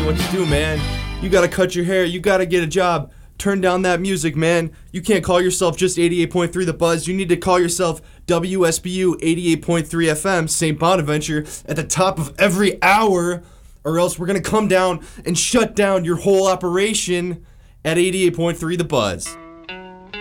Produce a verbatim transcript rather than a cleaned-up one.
what to do, man. You gotta cut your hair. You gotta get a job. Turn down that music, man. You can't call yourself just eighty-eight point three The Buzz. You need to call yourself W S B U eighty-eight point three F M, Saint Bonaventure, at the top of every hour, or else we're going to come down and shut down your whole operation at eighty-eight point three The Buzz.